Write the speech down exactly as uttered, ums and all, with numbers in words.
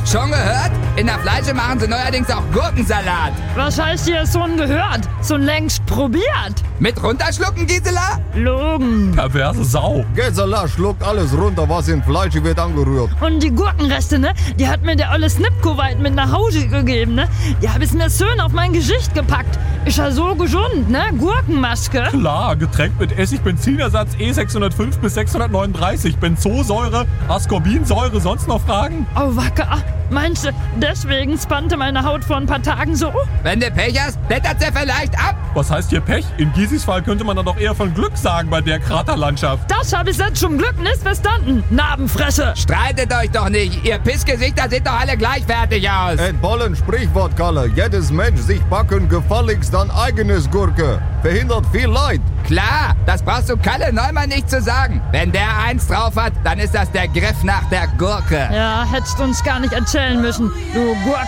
Schon gehört? In der Fleische machen sie neuerdings auch Gurkensalat. Was heißt hier schon gehört? Schon längst probiert. Mit runterschlucken, Gisela? Logen. Perverse Sau. Gisela schluckt alles runter, was in Fleisch wird angerührt. Und die Gurkenreste, ne? Die hat mir der olle Snipkoweit mit nach Hause gegeben, ne? Die hab ich mir schön auf mein Gesicht gepackt. Ist ja so gesund, ne? Gurkenmaske. Klar, getränkt mit Essig-Benzinersatz E sechshundertfünf bis sechshundertneununddreißig. Benzosäure, Ascorbinsäure, sonst noch Fragen? Oh, wacker. Meinst du, deswegen spannte meine Haut vor ein paar Tagen so? Wenn du Pech hast, blättert sie vielleicht ab. Was heißt hier Pech? In Gisis Fall könnte man dann doch eher von Glück sagen bei der Kraterlandschaft. Das hab ich jetzt zum Glück nicht verstanden. Narbenfresse. Streitet euch doch nicht. Ihr Pissgesichter seht doch alle gleich fertig aus. Et bollen Sprichwort, Kalle. Jedes Mensch sich backen gefälligst an eigenes Gurke. Verhindert viel Leid. Klar, das brauchst du Kalle Neumann nicht zu sagen. Wenn der eins drauf hat, dann ist das der Griff nach der Gurke. Ja, hättest uns gar nicht erzählen müssen, du Gurke.